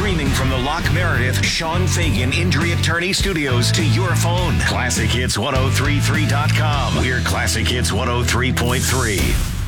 Streaming from the Locke Meredith Sean Fagan Injury Attorney Studios to your phone. ClassicHits1033.com. We're Classic Hits 103.3.